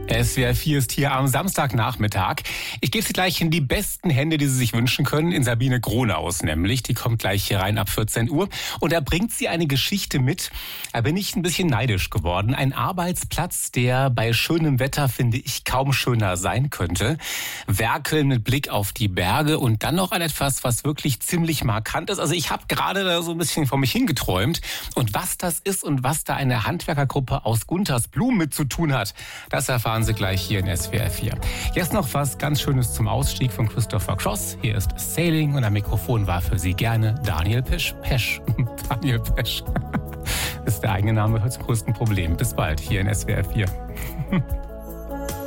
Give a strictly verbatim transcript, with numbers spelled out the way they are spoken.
S W R vier ist hier am Samstagnachmittag. Ich gebe Sie gleich in die besten Hände, die Sie sich wünschen können, in Sabine Grohnaus nämlich. Die kommt gleich hier rein ab vierzehn Uhr. Und da bringt sie eine Geschichte mit. Da bin ich ein bisschen neidisch geworden. Ein Arbeitsplatz, der bei schönem Wetter, finde ich, kaum schöner sein könnte. Werkeln mit Blick auf die Berge und dann noch an etwas, was wirklich ziemlich markant ist. Also ich habe gerade da so ein bisschen vor mich hingeträumt. Und was das ist und was da eine Handwerkergruppe aus Guntersblum mit zu tun hat, das erfahren Sie gleich hier in S W R vier. Jetzt noch was ganz Schönes zum Ausstieg von Christopher Cross. Hier ist Sailing und am Mikrofon war für Sie gerne Daniel Pesch. Pesch. Daniel Pesch. Das ist der eigene Name, hört zum größten Problem. Bis bald hier in S W R vier.